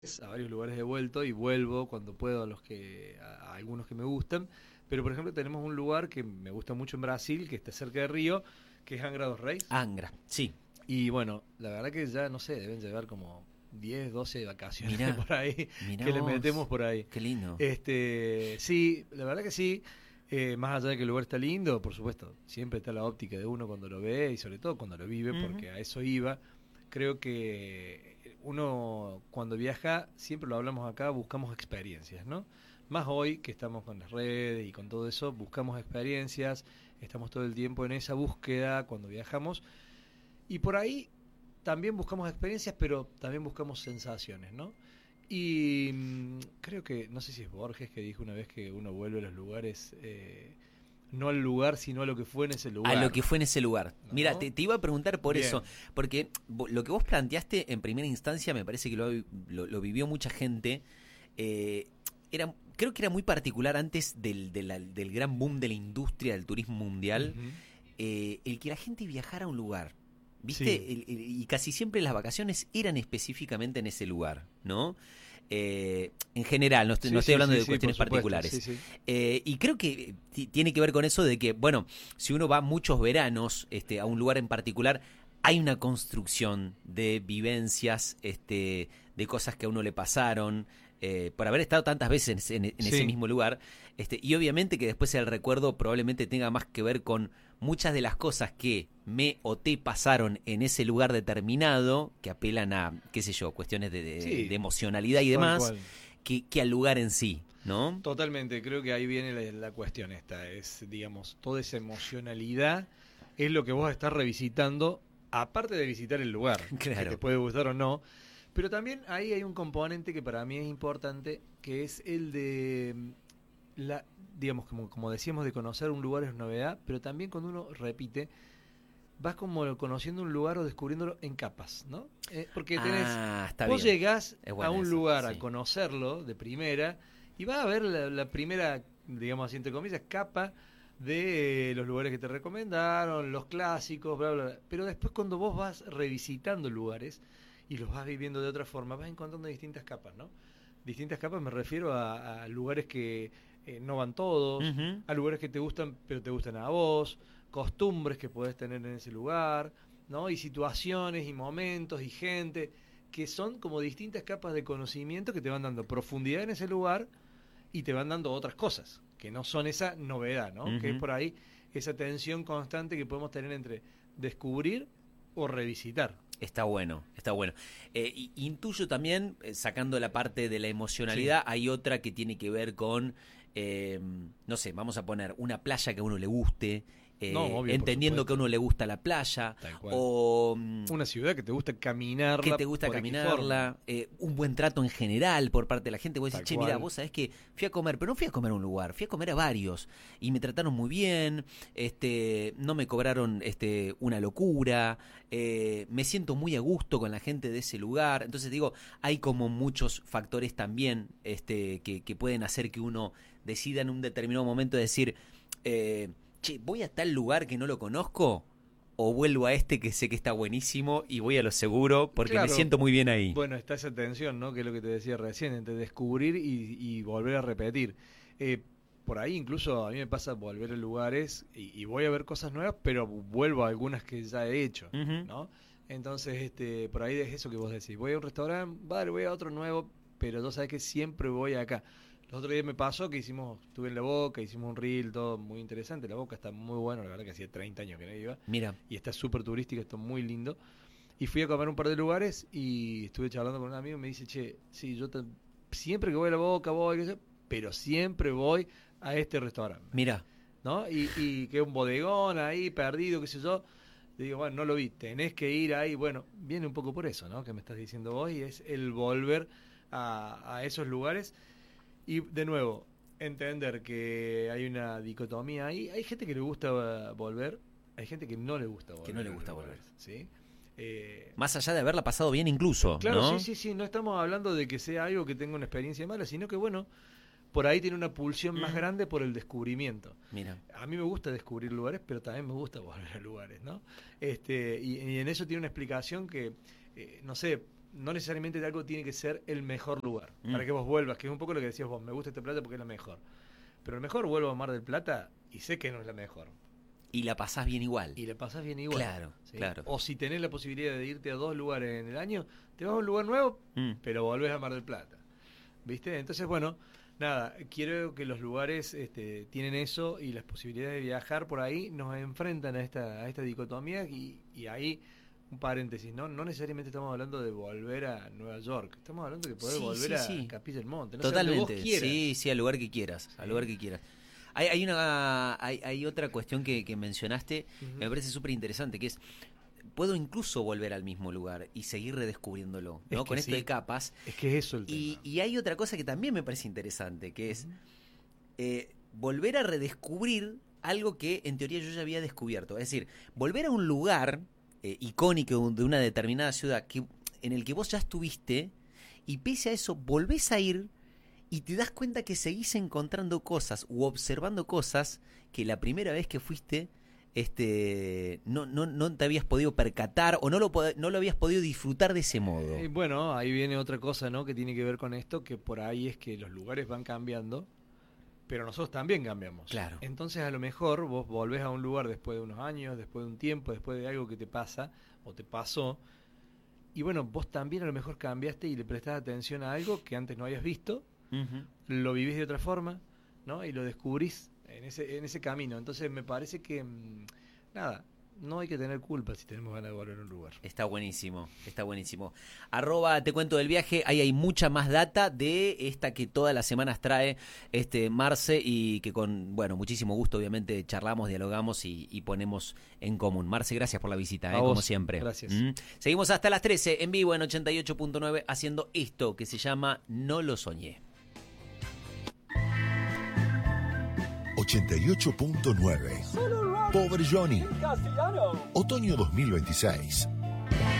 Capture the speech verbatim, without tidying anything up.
a varios lugares he vuelto y vuelvo cuando puedo a los que a, a algunos que me gustan, pero por ejemplo tenemos un lugar que me gusta mucho en Brasil, que está cerca de Río, que es Angra dos Reis. Angra, sí. Y bueno, la verdad que ya no sé, deben llevar como diez doce vacaciones Mirá, por ahí mirá que le metemos vos. por ahí. Qué lindo. Este, sí, la verdad que sí. Eh, más allá de que el lugar está lindo, por supuesto, siempre está la óptica de uno cuando lo ve y sobre todo cuando lo vive, Ujú. porque a eso iba. Creo que uno cuando viaja, siempre lo hablamos acá, buscamos experiencias, ¿no? Más hoy que estamos con las redes y con todo eso, buscamos experiencias, estamos todo el tiempo en esa búsqueda cuando viajamos y por ahí también buscamos experiencias, pero también buscamos sensaciones, ¿no? Y mmm, creo que, no sé si es Borges que dijo una vez que uno vuelve a los lugares, eh, no al lugar, sino a lo que fue en ese A lo lugar, que fue en ese lugar. Mira, ¿no? te, te iba a preguntar por eso, Bien. porque vo- lo que vos planteaste en primera instancia me parece que lo, lo- lo vivió mucha gente. eh, era, creo que era muy particular antes del, de la- del gran boom de la industria del turismo mundial, Ujú. eh, el que la gente viajara a un lugar. Sí, ¿Viste? El- el- y casi siempre las vacaciones eran específicamente en ese lugar, ¿no? Eh, en general, no estoy, no sí, estoy sí, hablando sí, de sí, por cuestiones supuesto, sí, particulares. sí. Eh, y creo que ti- tiene que ver con eso de que, bueno, si uno va muchos veranos este, a un lugar en particular, hay una construcción de vivencias, este, de cosas que a uno le pasaron, eh, por haber estado tantas veces en, en ese Sí, mismo lugar. Este, y obviamente que después el recuerdo probablemente tenga más que ver con muchas de las cosas que me o te pasaron en ese lugar determinado, que apelan a, qué sé yo, cuestiones de, de, de sí, emocionalidad y tal demás, cual. que, que al lugar en sí, ¿no? Totalmente, creo que ahí viene la, la cuestión esta, es, digamos, toda esa emocionalidad es lo que vos estás revisitando, aparte de visitar el lugar, que te Claro. puede gustar o no, pero también ahí hay un componente que para mí es importante, que es el de mm, la, digamos, como, como decíamos, de conocer un lugar es una novedad, pero también cuando uno repite, vas como conociendo un lugar o descubriéndolo en capas, ¿no? Eh, porque tenés, Ah, está vos bien. llegás Es a buena un esa, lugar a sí. conocerlo de primera y vas a ver la, la primera, digamos así entre comillas, capa de eh, los lugares que te recomendaron, los clásicos, bla, bla, bla. Pero después cuando vos vas revisitando lugares y los vas viviendo de otra forma, vas encontrando distintas capas, ¿no? Distintas capas me refiero a, a lugares que eh, no van todos, Ujú. a lugares que te gustan pero te gustan a vos, costumbres que podés tener en ese lugar, ¿no? Y situaciones y momentos y gente que son como distintas capas de conocimiento que te van dando profundidad en ese lugar y te van dando otras cosas, que no son esa novedad, ¿no? Que es Ujú. por ahí esa tensión constante que podemos tener entre descubrir o revisitar. Está bueno, está bueno. Eh, y- intuyo también, eh, sacando la parte de la Sí, emocionalidad, hay otra que tiene que ver con, eh, no sé, vamos a poner una playa que a uno le guste, no, eh, obvio, por entendiendo que a supuesto, uno le gusta la playa, tal cual. o mm, Una ciudad que te gusta que caminarla te gusta por X forma, caminarla, eh, un buen trato en general por parte de la gente. Vos decís, tal che, mira, cual. vos sabés que fui a comer, pero no fui a comer a un lugar, fui a comer a varios y me trataron muy bien, este, no me cobraron este, una locura, eh, me siento muy a gusto con la gente de ese lugar. Entonces digo, hay como muchos factores también este, que, que pueden hacer que uno decida en un determinado momento decir, eh, che, voy a tal lugar que no lo conozco o vuelvo a este que sé que está buenísimo y voy a lo seguro porque me Claro, siento muy bien ahí. bueno, está esa tensión, ¿no? Que es lo que te decía recién, entre descubrir y, y volver a repetir. Eh, por ahí incluso a mí me pasa volver a lugares y, y voy a ver cosas nuevas, pero vuelvo a algunas que ya he hecho, Ujú. ¿no? Entonces, este, por ahí es eso que vos decís. Voy a un restaurante, vale, voy a otro nuevo, pero yo sabes que siempre voy acá. Los otros días me pasó que hicimos, estuve en La Boca, hicimos un reel, todo muy interesante. La Boca está muy bueno, la verdad que hacía treinta años que no iba. Mira, Y está súper turística, está muy lindo. Y fui a comer un par de lugares y estuve charlando con un amigo y me dice, che, sí, yo te- siempre que voy a La Boca voy, qué sé yo, pero siempre voy a este restaurante, mira, ¿no? Y, y que es un bodegón ahí, perdido, qué sé yo. Le digo, bueno, no lo vi, tenés que ir ahí. Bueno, viene un poco por eso, ¿no? Que me estás diciendo vos y es el volver a, a esos lugares. Y de nuevo, entender que hay una dicotomía ahí. Hay gente que le gusta volver, hay gente que no le gusta que no volver le a los gusta volver. lugares, ¿sí? Eh, Más allá de haberla pasado bien incluso, Claro, sí, ¿no? sí, sí, no estamos hablando de que sea algo que tenga una experiencia mala, sino que bueno, por ahí tiene una pulsión más Ujú. grande por el descubrimiento. Mira, A mí me gusta descubrir lugares, pero también me gusta volver a lugares, ¿no? Este, y, y en eso tiene una explicación que, eh, no sé, no necesariamente algo tiene que ser el mejor lugar Mm. para que vos vuelvas, que es un poco lo que decías vos, me gusta esta playa porque es la mejor. Pero el mejor vuelvo a Mar del Plata y sé que no es la mejor. Y la pasás bien igual. Y la pasás bien igual. Claro, ¿sí? claro. O si tenés la posibilidad de irte a dos lugares en el año, te vas a un lugar nuevo, Mm. pero volvés a Mar del Plata. ¿Viste? Entonces, bueno, nada, quiero que los lugares este, tienen eso y las posibilidades de viajar por ahí nos enfrentan a esta, a esta dicotomía y, y ahí, un paréntesis, ¿no? No necesariamente estamos hablando de volver a Nueva York, estamos hablando de poder Sí, volver sí, a sí. Capilla del Monte. No sé, Totalmente. donde vos quieras. Sí, sí, al lugar que quieras. Al Sí. lugar que quieras. Hay, hay una hay, hay otra cuestión que, que mencionaste Ujú. que me parece súper interesante, que es puedo incluso volver al mismo lugar y seguir redescubriéndolo, ¿no? Es que Con esto sí. de capas. Es que es eso el Y, tema. y hay otra cosa que también me parece interesante, que es Ujú. eh, volver a redescubrir algo que en teoría yo ya había descubierto. Es decir, volver a un lugar eh, icónico de una determinada ciudad que, en el que vos ya estuviste y pese a eso volvés a ir y te das cuenta que seguís encontrando cosas u observando cosas que la primera vez que fuiste este no, no, no te habías podido percatar o no lo, pod- no lo habías podido disfrutar de ese modo. Eh, bueno, ahí viene otra cosa, ¿no? Que tiene que ver con esto, que por ahí es que los lugares van cambiando, pero nosotros también cambiamos. Claro. Entonces, a lo mejor vos volvés a un lugar después de unos años, después de un tiempo, después de algo que te pasa o te pasó, y bueno, vos también a lo mejor cambiaste y le prestás atención a algo que antes no habías visto, Ujú. lo vivís de otra forma, ¿no? Y lo descubrís en ese, en ese camino. Entonces, me parece que, mm, nada, no hay que tener culpa si tenemos ganas de volver a un lugar. Está buenísimo, está buenísimo. Arroba te cuento del viaje, ahí hay mucha más data de esta que todas las semanas trae este Marce y que con, bueno, muchísimo gusto obviamente charlamos, dialogamos y, y ponemos en común. Marce, gracias por la visita, A eh, como vos, siempre. gracias. Mm. Seguimos hasta las trece en vivo en ochenta y ocho punto nueve haciendo esto que se llama No lo soñé. ochenta y ocho punto nueve. Pobre Johnny. Otoño dos mil veintiséis.